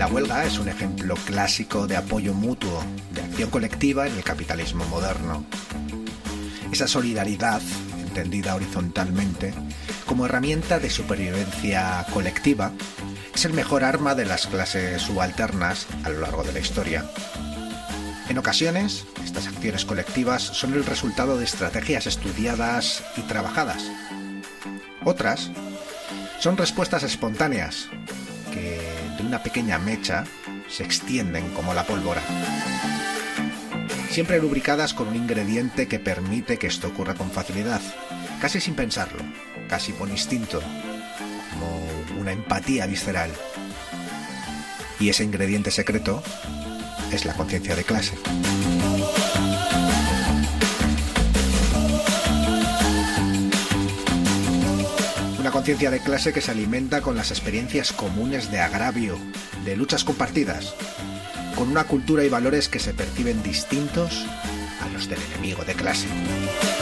La huelga es un ejemplo clásico de apoyo mutuo, de acción colectiva en el capitalismo moderno. Esa solidaridad, entendida horizontalmente, como herramienta de supervivencia colectiva, es el mejor arma de las clases subalternas a lo largo de la historia. En ocasiones, estas acciones colectivas son el resultado de estrategias estudiadas y trabajadas. Otras son respuestas espontáneas, que de una pequeña mecha se extienden como la pólvora. Siempre lubricadas con un ingrediente que permite que esto ocurra con facilidad, casi sin pensarlo, casi por instinto, como una empatía visceral. Y ese ingrediente secreto es la conciencia de clase. Una conciencia de clase que se alimenta con las experiencias comunes de agravio, de luchas compartidas, con una cultura y valores que se perciben distintos a los del enemigo de clase.